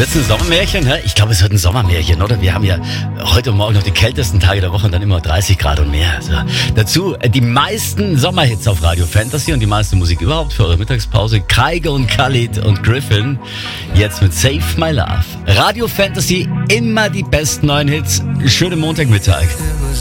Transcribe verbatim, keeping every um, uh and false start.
Wird's ein Sommermärchen? Hä? Ich glaube, es wird ein Sommermärchen, oder? Wir haben ja heute und morgen noch die kältesten Tage der Woche und dann immer dreißig Grad und mehr. Also, dazu äh, die meisten Sommerhits auf Radio Fantasy und die meiste Musik überhaupt für eure Mittagspause. Kygo und Khalid und Griffin. Jetzt mit Save My Love. Radio Fantasy, immer die besten neuen Hits. Schönen Montagmittag.